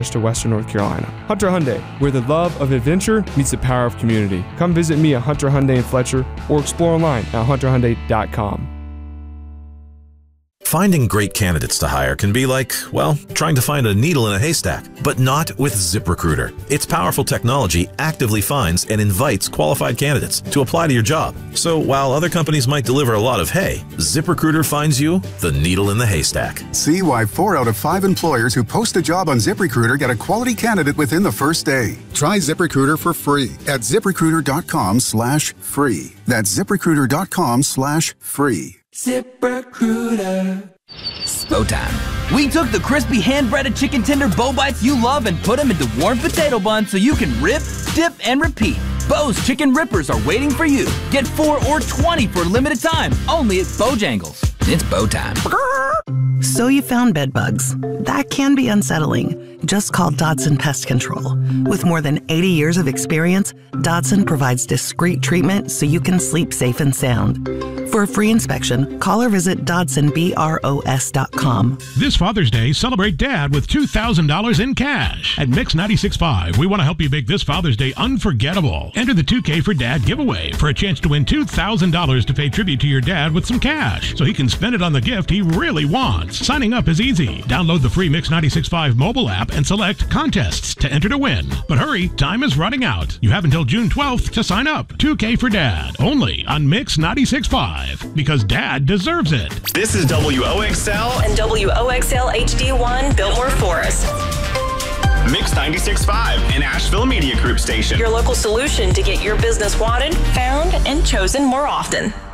to Western North Carolina. Hunter Hyundai, where the love of adventure meets the power of community. Come visit me at Hunter Hyundai in Fletcher or explore online at hunterhyundai.com. Finding great candidates to hire can be like, well, trying to find a needle in a haystack, but not with ZipRecruiter. Its powerful technology actively finds and invites qualified candidates to apply to your job. So while other companies might deliver a lot of hay, ZipRecruiter finds you the needle in the haystack. See why 4 out of 5 employers who post a job on ZipRecruiter get a quality candidate within the first day. Try ZipRecruiter for free at ZipRecruiter.com/free. That's ZipRecruiter.com/free. ZipRecruiter. Spo time. We took the crispy hand-breaded chicken tender Bo Bites you love and put them into warm potato buns so you can rip, dip, and repeat. Bo's Chicken Rippers are waiting for you. Get 4 or 20 for a limited time, only at Bojangles. It's Bo time. So you found bed bugs. That can be unsettling. Just call Dodson Pest Control. With more than 80 years of experience, Dodson provides discreet treatment so you can sleep safe and sound. For a free inspection, call or visit DodsonBROS.com. This Father's Day, celebrate Dad with $2,000 in cash. At Mix 96.5, we want to help you make this Father's Day unforgettable. Enter the 2K for Dad giveaway for a chance to win $2,000 to pay tribute to your dad with some cash so he can spend it on the gift he really wants. Signing up is easy. Download the free Mix 96.5 mobile app and select contests to enter to win. But hurry, time is running out. You have until June 12th to sign up. 2K for Dad, only on Mix 96.5, because Dad deserves it. This is WOXL and WOXL HD1 Biltmore Forest. Mix 96.5, an Asheville Media Group station. Your local solution to get your business wanted, found, and chosen more often.